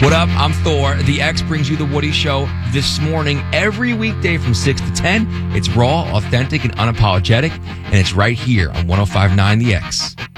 What up? I'm Thor. The X brings you The Woody Show this morning, every weekday from 6 to 10. It's raw, authentic, and unapologetic, and it's right here on 105.9 The X.